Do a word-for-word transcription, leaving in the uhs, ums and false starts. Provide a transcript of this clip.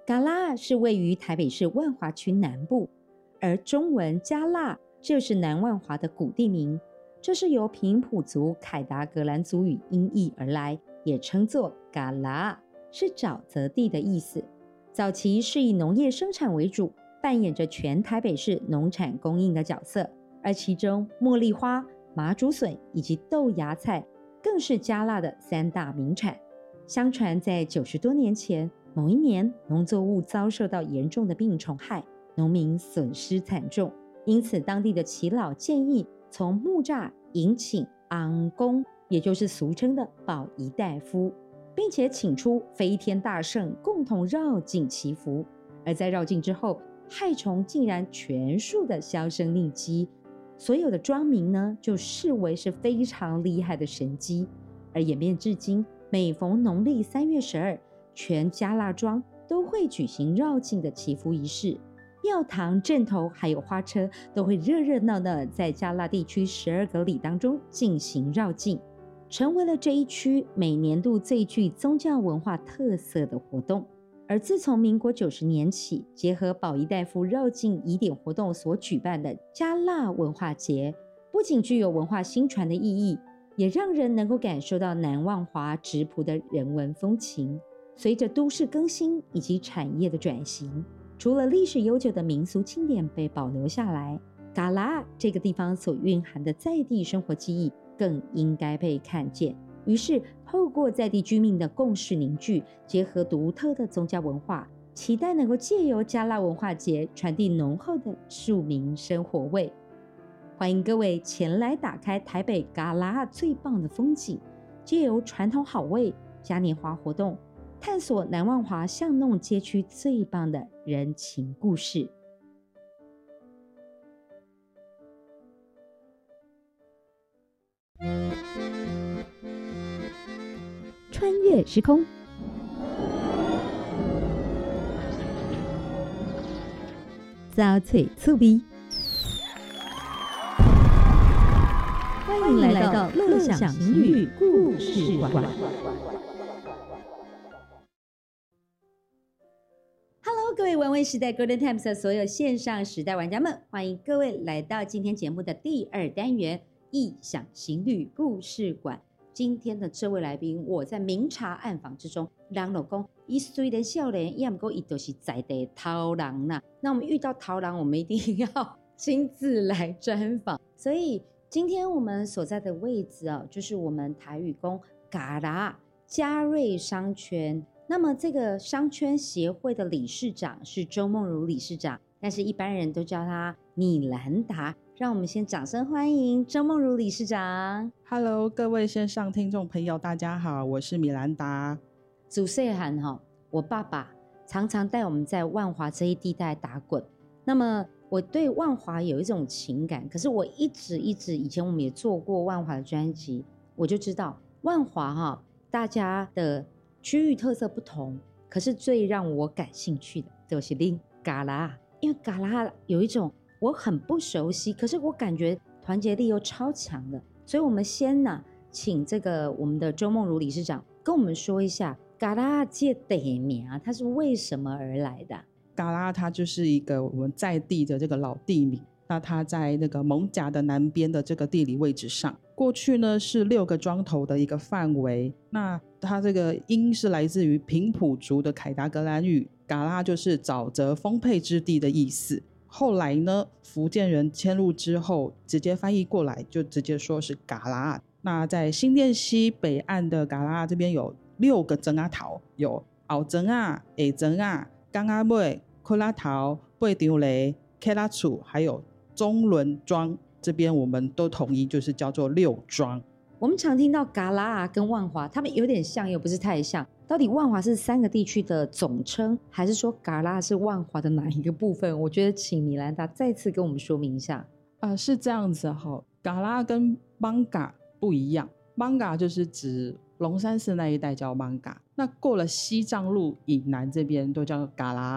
嘎拉是位于台北市万华区南部，而中文加腊就是南万华的古地名，这是由平埔族凯达格兰族语音译而来，也称作嘎拉，是沼泽地的意思。早期是以农业生产为主，扮演着全台北市农产供应的角色，而其中茉莉花、麻竹笋以及豆芽菜更是加腊的三大名产。相传在九十多年前，某一年农作物遭受到严重的病虫害，农民损失惨重，因此当地的耆老建议从木栅迎请昂公，也就是俗称的保仪大夫，并且请出飞天大圣共同绕境祈福。而在绕境之后，害虫竟然全数的销声匿迹，所有的庄民呢就视为是非常厉害的神迹。而演变至今，每逢农历三月十二，全加腊庄都会举行绕境的祈福仪式，庙堂、镇头还有花车都会热热闹闹地在加腊地区十二个里当中进行绕境，成为了这一区每年度最具宗教文化特色的活动。而自从民国九十年起，结合保仪大夫绕境仪典活动所举办的加腊文化节，不仅具有文化新传的意义，也让人能够感受到南万华质朴的人文风情。随着都市更新以及产业的转型，除了历史悠久的民俗庆典被保留下来，嘎拉这个地方所蕴含的在地生活记忆更应该被看见。于是透过在地居民的共识凝聚，结合独特的宗教文化，期待能够借由加腊文化节传递浓厚的庶民生活味。欢迎各位前来打开台北嘎拉最棒的风景，借由传统好味嘉年华活动，探索南万华巷弄街区最棒的人情故事。穿越时空，早翠醋鼻，欢迎来到乐享情侣故事馆。Hello， 各位玩味时代 Golden Times 的所有线上时代玩家们，欢迎各位来到今天节目的第二单元异想情侣故事馆。今天的这位来宾，我在明察暗访之中，人就说他虽然少年，也不过他就是在地头人啦。那我们遇到头人，我们一定要亲自来专访。所以今天我们所在的位置啊，就是我们台语宫嘎拉嘉瑞商圈。那么这个商圈协会的理事长是周梦如理事长，但是一般人都叫他米兰达。让我们先掌声欢迎周梦如理事长。 Hello， 各位线上听众朋友，大家好，我是米兰达。 祖岁涵哈，我爸爸常常带我们在万华这一地带打滚。那么我对万华有一种情感，可是我一直一直以前我们也做过万华的专辑，我就知道万华哈，大家的区域特色不同，可是最让我感兴趣的就是恁嘎拉，因为嘎拉有一种我很不熟悉，可是我感觉团结力又超强的，所以我们先呢，请这个我们的周梦如理事长跟我们说一下嘎拉这地名它是为什么而来的。 嘎拉它就是一个我们在地的这个老地名，那它在那个艋舺的南边的这个地理位置上，过去呢是六个庄头的一个范围。那它这个音是来自于平埔族的凯达格兰语，嘎拉就是沼泽丰沛之地的意思。后来呢，福建人迁入之后，直接翻译过来就直接说是嘎拉。那在新店溪北岸的嘎拉这边有六个庄仔头，有后庄仔、下庄仔、港仔尾、窟仔头、八张犁、客仔厝，还有中仑庄，这边我们都统一就是叫做六庄。 我们常听到嘎拉跟万华，他们有点像又不是太像，到底万华是三个地区的总称，还是说嘎拉是万华的哪一个部分？我觉得请米兰达再次跟我们说明一下。 呃，是这样子哈，嘎拉跟艋舺不一样，艋舺就是指龙山寺那一带叫艋舺，那过了西藏路以南这边都叫嘎拉。